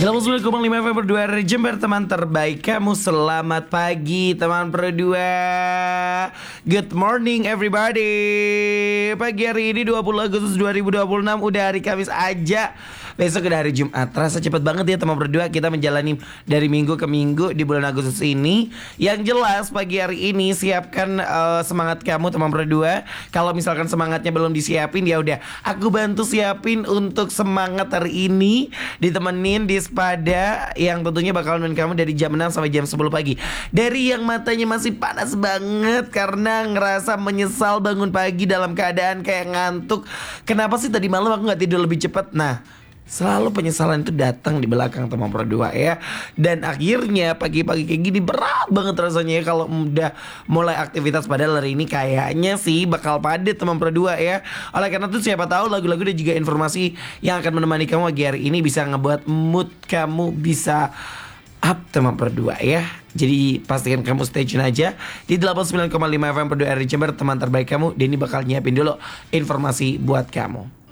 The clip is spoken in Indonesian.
89,5 FM berdua Jember, teman terbaik kamu. Selamat pagi teman berdua. Good morning everybody. Pagi hari ini 20 Agustus 2026, udah hari Kamis aja. Besok udah hari Jumat. Terasa cepet banget ya teman berdua, kita menjalani dari minggu ke minggu di bulan Agustus ini. Yang jelas pagi hari ini siapkan semangat kamu teman berdua. Kalau misalkan semangatnya belum disiapin, ya udah aku bantu siapin untuk semangat hari ini. Ditemenin di Spada yang tentunya bakal nemenin kamu dari jam 6 sampai jam 10 pagi. Dari yang matanya masih panas banget karena ngerasa menyesal bangun pagi dalam keadaan kayak ngantuk. Kenapa sih tadi malam aku gak tidur lebih cepat? Nah, selalu penyesalan itu datang di belakang teman berdua ya. Dan akhirnya pagi-pagi kayak gini berat banget rasanya ya kalau udah mulai aktivitas. Padahal hari ini kayaknya sih bakal padat teman berdua ya. Oleh karena itu siapa tahu lagu-lagu dan juga informasi yang akan menemani kamu pagi hari ini bisa ngebuat mood kamu bisa up teman berdua ya. Jadi pastikan kamu stay tune aja di 89,5 FM berdua RRI Jember, teman terbaik kamu. Denny bakal nyiapin dulu informasi buat kamu.